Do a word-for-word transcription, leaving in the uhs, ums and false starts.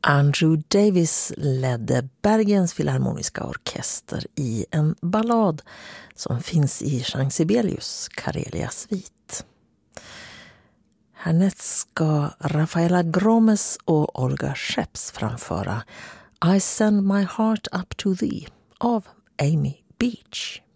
Andrew Davis ledde Bergens Filharmoniska orkester i en ballad som finns i Jean Sibelius Karelia-svit. Härnäst ska Rafaela Gromes och Olga Scheps framföra I Send My Heart Up To Thee av Amy Beach.